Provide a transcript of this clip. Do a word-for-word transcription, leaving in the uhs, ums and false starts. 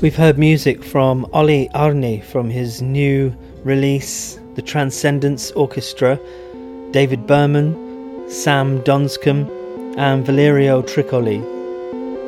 We've heard music from Olli Arni from his new release, The Transcendence Orchestra, David Berman, Sam Donscombe and Valerio Triccoli